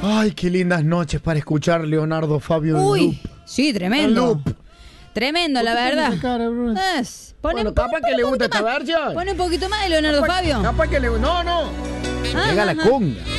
Ay, qué lindas noches para escuchar Leonardo Fabio. Uy, sí, tremendo. Loop. Tremendo, la verdad. Bueno, capaz que le gusta esta versión. Pone un poquito más de Leonardo Fabio. Capaz que le gusta. No. Llega la conga.